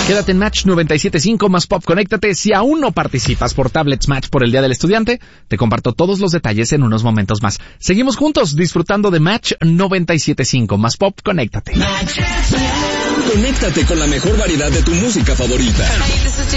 Quédate en Match 97.5 más Pop. Conéctate. Si aún no participas por Tablets Match por el Día del Estudiante, te comparto todos los detalles en unos momentos más. Seguimos juntos disfrutando de Match 97.5 más Pop. Conéctate. Conéctate con la mejor variedad de tu música favorita.